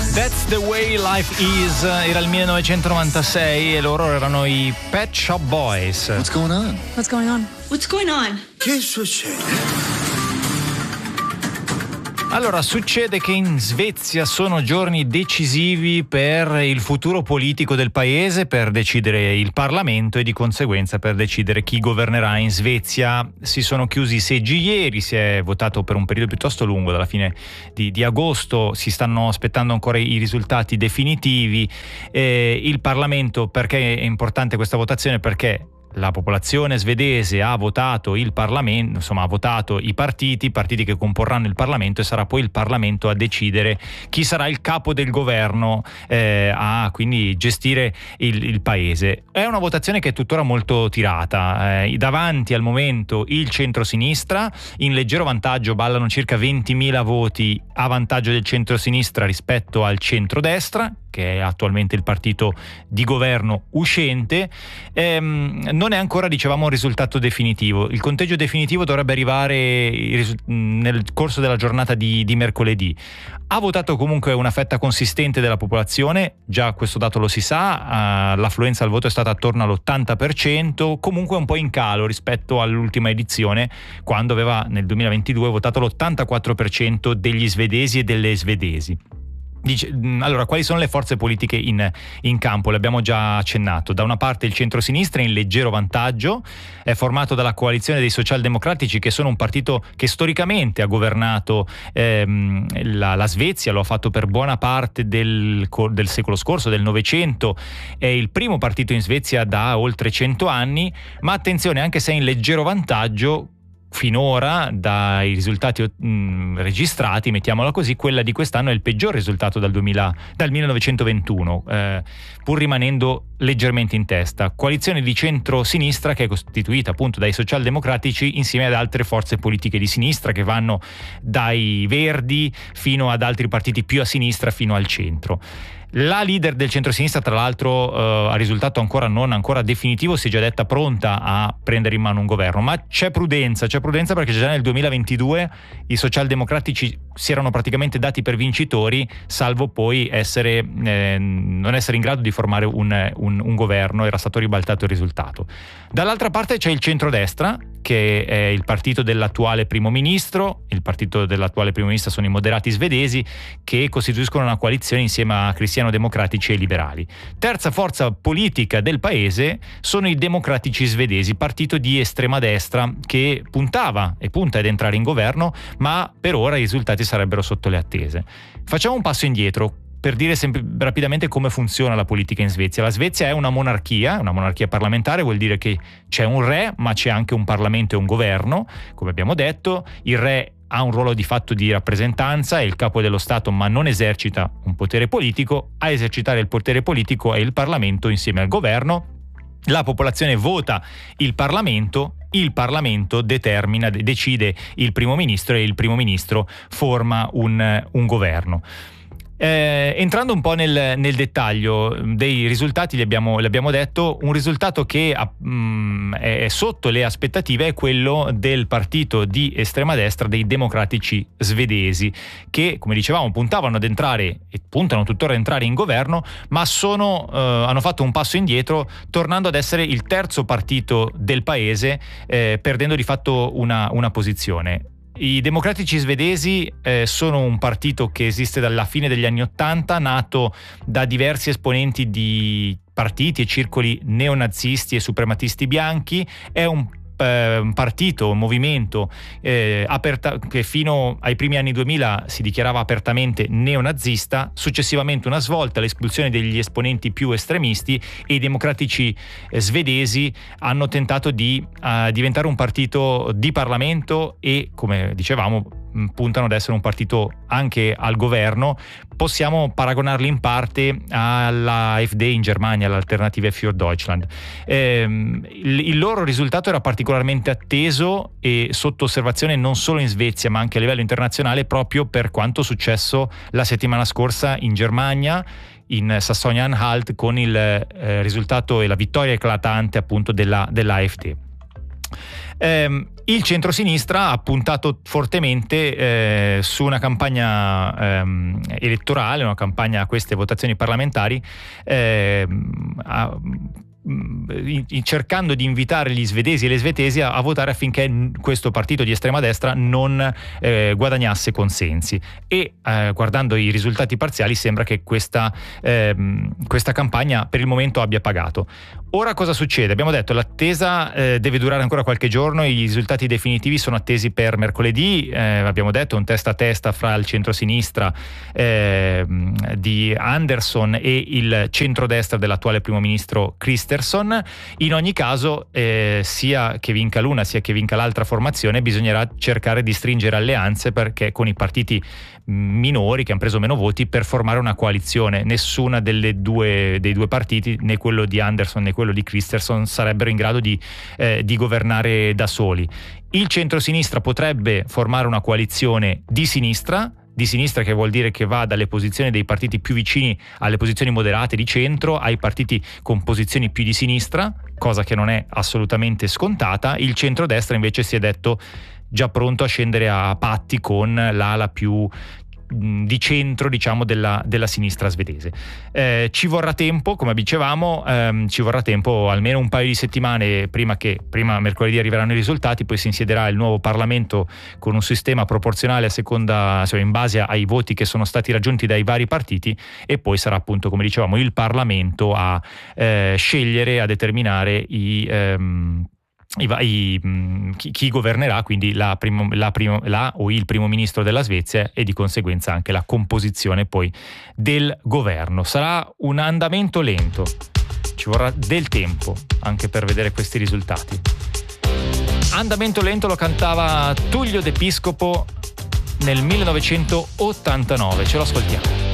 That's the way life is. Era il 1996 e loro erano i Pet Shop Boys. What's going on? What's going on? What's going on? Che succede? Allora, succede che in Svezia sono giorni decisivi per il futuro politico del paese, per decidere il Parlamento e di conseguenza per decidere chi governerà in Svezia. Si sono chiusi i seggi ieri, si è votato per un periodo piuttosto lungo, dalla fine di agosto, si stanno aspettando ancora i risultati definitivi. Il Parlamento, perché è importante questa votazione? Perché la popolazione svedese ha votato il Parlamento, insomma ha votato i partiti che comporranno il Parlamento, e sarà poi il Parlamento a decidere chi sarà il capo del governo, a quindi gestire il paese. È una votazione che è tuttora molto tirata. Davanti al momento il centrosinistra, in leggero vantaggio, ballano circa 20.000 voti a vantaggio del centrosinistra rispetto al centrodestra, che è attualmente il partito di governo uscente. Non è ancora, dicevamo, un risultato definitivo. Il conteggio definitivo dovrebbe arrivare nel corso della giornata di mercoledì. Ha votato comunque una fetta consistente della popolazione, già questo dato lo si sa, l'affluenza al voto è stata attorno all'80%, comunque un po' in calo rispetto all'ultima edizione, quando aveva nel 2022 votato l'84% degli svedesi e delle svedesi. Allora, quali sono le forze politiche in campo? Le abbiamo già accennato. Da una parte il centrosinistra in leggero vantaggio, è formato dalla coalizione dei socialdemocratici, che sono un partito che storicamente ha governato la Svezia, lo ha fatto per buona parte del secolo scorso, del Novecento, è il primo partito in Svezia da oltre 100 anni, ma attenzione, anche se è in leggero vantaggio, finora dai risultati registrati, mettiamola così, quella di quest'anno è il peggior risultato dal 1921, pur rimanendo leggermente in testa. Coalizione di centro-sinistra che è costituita appunto dai socialdemocratici insieme ad altre forze politiche di sinistra che vanno dai Verdi fino ad altri partiti più a sinistra fino al centro. La leader del centrosinistra, tra l'altro, a risultato non ancora definitivo, si è già detta pronta a prendere in mano un governo, ma c'è prudenza perché già nel 2022 i socialdemocratici si erano praticamente dati per vincitori, salvo poi non essere in grado di formare un governo. Era stato ribaltato il risultato. Dall'altra parte c'è il centrodestra, che è il partito dell'attuale primo ministro. Il partito dell'attuale primo ministro sono i moderati svedesi, che costituiscono una coalizione insieme a cristiano-democratici e liberali. Terza forza politica del paese sono i democratici svedesi, partito di estrema destra che puntava e punta ad entrare in governo, ma per ora i risultati sarebbero sotto le attese. Facciamo un passo indietro per dire rapidamente come funziona la politica in Svezia. La Svezia è una monarchia parlamentare, vuol dire che c'è un re, ma c'è anche un Parlamento e un governo, come abbiamo detto. Il re ha un ruolo di fatto di rappresentanza, è il capo dello Stato, ma non esercita un potere politico. A esercitare il potere politico è il Parlamento insieme al governo. La popolazione vota il Parlamento decide il primo ministro e il primo ministro forma un governo. Entrando un po' nel dettaglio dei risultati, li abbiamo detto, un risultato che è sotto le aspettative è quello del partito di estrema destra dei democratici svedesi, che, come dicevamo, puntavano ad entrare e puntano tuttora ad entrare in governo, ma hanno fatto un passo indietro, tornando ad essere il terzo partito del paese, perdendo di fatto una posizione. I democratici svedesi sono un partito che esiste dalla fine degli anni '80, nato da diversi esponenti di partiti e circoli neonazisti e suprematisti bianchi. È un partito, un movimento che fino ai primi anni 2000 si dichiarava apertamente neonazista. Successivamente una svolta, l'espulsione degli esponenti più estremisti, e i democratici svedesi hanno tentato di diventare un partito di Parlamento e, come dicevamo, puntano ad essere un partito anche al governo. Possiamo paragonarli in parte alla AfD in Germania, all'Alternative für Deutschland. Il loro risultato era particolarmente atteso e sotto osservazione non solo in Svezia ma anche a livello internazionale, proprio per quanto successo la settimana scorsa in Germania, in Sassonia-Anhalt, con il risultato e la vittoria eclatante appunto della AfD. Il centrosinistra ha puntato fortemente su una campagna elettorale, una campagna a queste votazioni parlamentari, cercando di invitare gli svedesi e le svedesi a votare affinché questo partito di estrema destra non guadagnasse consensi, e guardando i risultati parziali sembra che questa campagna per il momento abbia pagato. Ora cosa succede? Abbiamo detto l'attesa deve durare ancora qualche giorno, i risultati definitivi sono attesi per mercoledì, abbiamo detto un testa a testa fra il centrosinistra di Andersson e il centrodestra dell'attuale primo ministro Kristersson. In ogni caso, sia che vinca l'una sia che vinca l'altra formazione, bisognerà cercare di stringere alleanze perché con i partiti minori che hanno preso meno voti, per formare una coalizione. Nessuna dei due partiti, né quello di Andersson né quello di Kristersson, sarebbero in grado di governare da soli. Il centrosinistra potrebbe formare una coalizione di sinistra, che vuol dire che va dalle posizioni dei partiti più vicini alle posizioni moderate di centro ai partiti con posizioni più di sinistra, cosa che non è assolutamente scontata. Il centrodestra invece si è detto già pronto a scendere a patti con l'ala più di centro, diciamo, della sinistra svedese. Ci vorrà tempo, come dicevamo, ci vorrà tempo, almeno un paio di settimane prima mercoledì arriveranno i risultati, poi si insiederà il nuovo Parlamento con un sistema proporzionale a seconda, cioè in base ai voti che sono stati raggiunti dai vari partiti, e poi sarà appunto, come dicevamo, il Parlamento a scegliere, a determinare chi governerà, quindi la o il primo ministro della Svezia, e di conseguenza anche la composizione poi del governo. Sarà un andamento lento, ci vorrà del tempo anche per vedere questi risultati. Andamento lento lo cantava Tullio De Piscopo nel 1989, ce lo ascoltiamo.